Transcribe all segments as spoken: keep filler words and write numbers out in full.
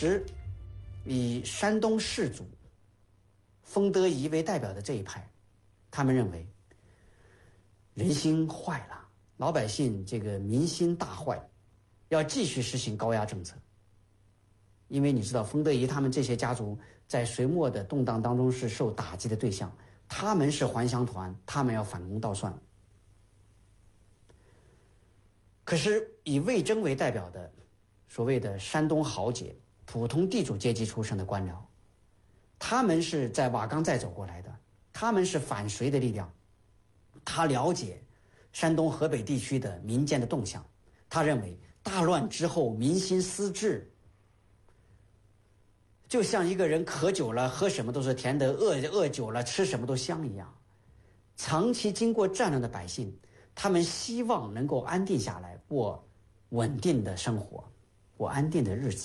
时以山东士族封德仪为代表的这一派，他们认为人心坏了，老百姓这个民心大坏，要继续实行高压政策。因为你知道封德仪他们这些家族在隋末的动荡当中是受打击的对象，他们是还乡团，他们要反攻倒算。可是以魏征为代表的所谓的山东豪杰、普通地主阶级出身的官僚，他们是在瓦岗寨走过来的，他们是反隋的力量，他了解山东河北地区的民间的动向，他认为大乱之后民心思治，就像一个人渴久了喝什么都是甜的，饿饿久了吃什么都香一样。长期经过战乱的百姓，他们希望能够安定下来，过稳定的生活，过安定的日子。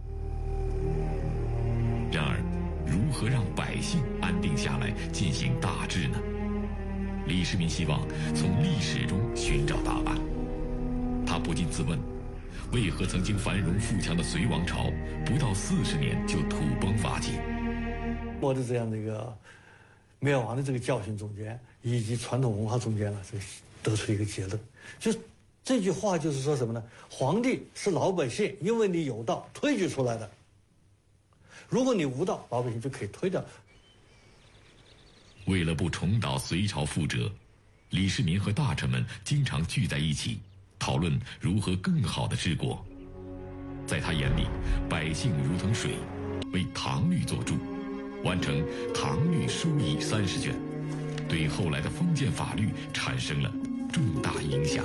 然而，如何让百姓安定下来，进行大治呢？李世民希望从历史中寻找答案。他不禁自问，为何曾经繁荣富强的隋王朝，不到四十年就土崩瓦解？ 我的这样的一个灭亡的这个教训中间，以及传统文化中间呢，这得出一个结论，就是这句话就是说什么呢？皇帝是老百姓因为你有道推举出来的，如果你无道，老百姓就可以推掉。 为了不重蹈隋朝覆辙，李世民和大臣们经常聚在一起，讨论如何更好地治国。在他眼里，百姓如同水，为唐律做主，完成唐律疏议三十卷，对后来的封建法律产生了重大影响。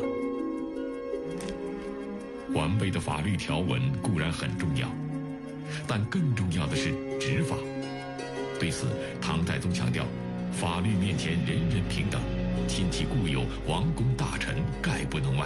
完备的法律条文固然很重要，但更重要的是执法。对此，唐太宗强调，法律面前人人平等，亲戚故友、王公大臣概不能外。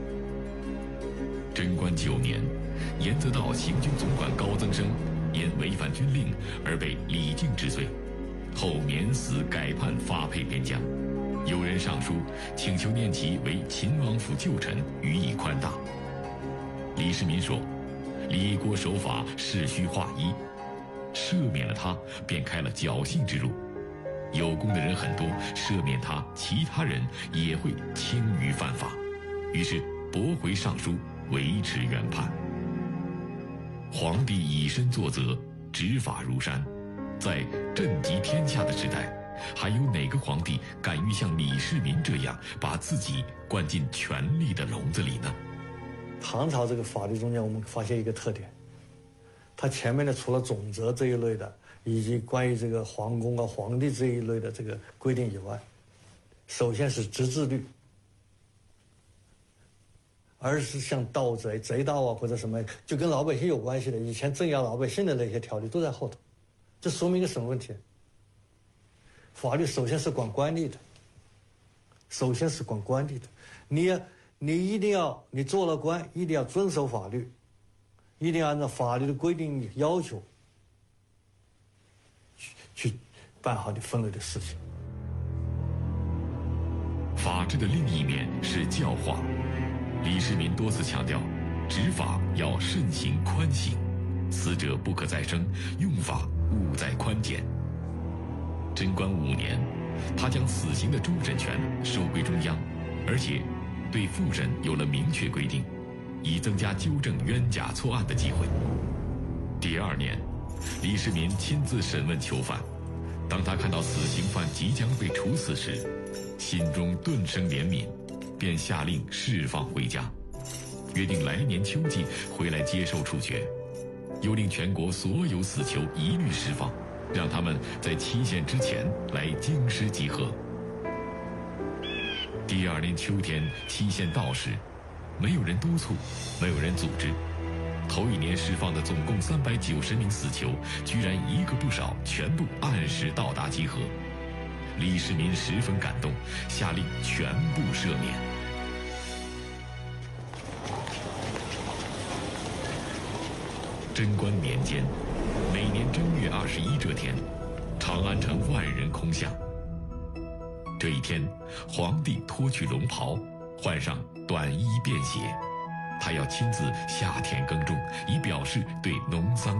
贞观九年，严泽道行军总管高增生因违反军令而被李靖治罪，后免死改判发配边疆。有人上书请求念其为秦王府旧臣，予以宽大。李世民说，李国守法，事须划一，赦免了他，便开了侥幸之路。有功的人很多，赦免他，其他人也会轻于犯法。于是驳回上书，维持原判。皇帝以身作则，执法如山。在震极天下的时代，还有哪个皇帝敢于像李世民这样把自己关进权力的笼子里呢？ 唐朝这个法律中间，我们发现一个特点，它前面的除了总则这一类的，以及关于这个皇宫啊、皇帝这一类的这个规定以外，首先是执治律，而是像盗贼、贼盗啊或者什么，就跟老百姓有关系的，以前镇压老百姓的那些条例都在后头。这说明一个什么问题？法律首先是管官吏的，首先是管官吏的，你要你一定要，你做了官，一定要遵守法律，一定要按照法律的规定要求去去办好你分内的事情。 法治的另一面是教化。李世民多次强调，执法要慎行宽刑，死者不可再生，用法勿再宽减。贞观五年，他将死刑的终审权收归中央，而且对复审有了明确规定，以增加纠正冤假错案的机会。第二年，李世民亲自审问囚犯，当他看到死刑犯即将被处死时，心中顿生怜悯，便下令释放回家，约定来年秋季回来接受处决，又令全国所有死囚一律释放，让他们在期限之前来京师集合。第二年秋天，期限到时，没有人督促，没有人组织。头一年释放的总共三百九十名死囚，居然一个不少，全部按时到达集合。李世民十分感动，下令全部赦免。贞观年间，每年正月二十一这天，长安城万人空巷。这一天，皇帝脱去龙袍，换上短衣便鞋，他要亲自下田耕种，以表示对农桑